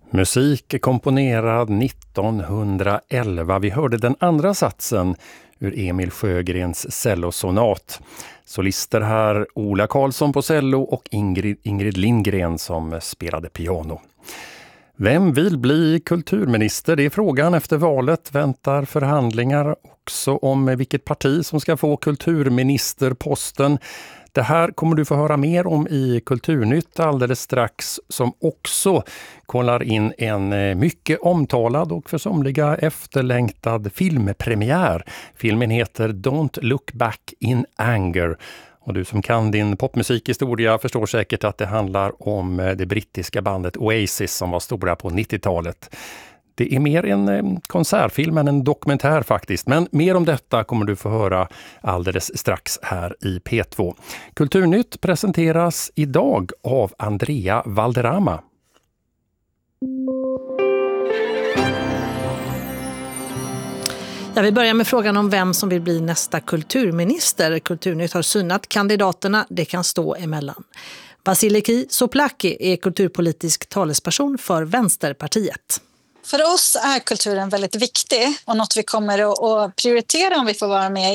Musik är komponerad 1911. Vi hörde den andra satsen ur Emil Sjögrens cellosonat. Solister här Ola Karlsson på cello och Ingrid Lindgren som spelade piano. Vem vill bli kulturminister? Det är frågan. Efter valet väntar förhandlingar också om vilket parti som ska få kulturministerposten. Det här kommer du få höra mer om i Kulturnytt alldeles strax, som också kollar in en mycket omtalad och för somliga efterlängtad filmpremiär. Filmen heter Don't Look Back in Anger. Och du som kan din popmusikhistoria förstår säkert att det handlar om det brittiska bandet Oasis som var stora på 90-talet. Det är mer en konsertfilm än en dokumentär faktiskt. Men mer om detta kommer du få höra alldeles strax här i P2. Kulturnytt presenteras idag av Andrea Valderrama. Ja, vi börjar med frågan om vem som vill bli nästa kulturminister. Kulturnytt har synat kandidaterna, det kan stå emellan. Vasiliki Soplaki är kulturpolitisk talesperson för Vänsterpartiet. För oss är kulturen väldigt viktig och något vi kommer att prioritera om vi får vara med